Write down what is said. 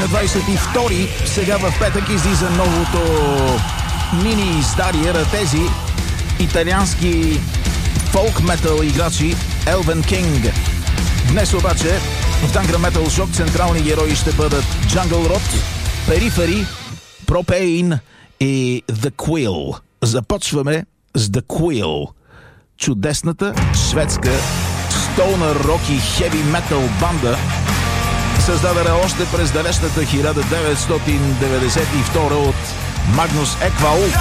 на 22 сега в петък излиза новото мини издание на тези италиански фолк метал играчи Elven King. Днес обаче в Tangram Metal Shock централни герои ще бъдат Jungle Rot, Periphery, Propane и The Quill. Започваме с The Quill, чудесната шведска стоунър рок и хеви метал банда, създадена още през далечната 1992 от Магнус Еквал.